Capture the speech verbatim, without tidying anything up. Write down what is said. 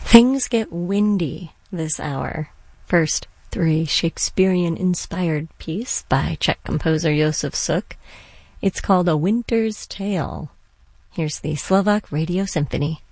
Things get windy this hour. First, through a Shakespearean-inspired piece by Czech composer Josef Suk. It's called A Winter's Tale. Here's the Slovak Radio Symphony.